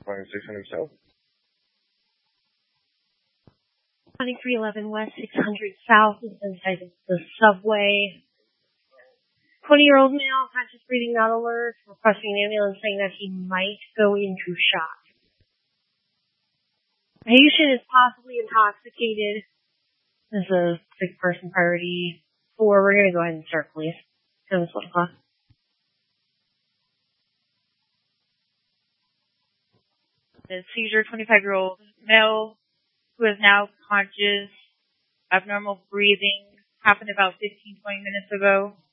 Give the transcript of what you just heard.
calling 600 South. 2311 West, 600 South is inside of the subway. 20-year-old male, conscious breathing, not alert, requesting an ambulance saying that he might go into shock. Patient is possibly intoxicated. This is a sick person priority 4. We're going to go ahead and start, please. 10 o'clock. The seizure, 25-year-old male who is now conscious, abnormal breathing, happened about 15-20 minutes ago.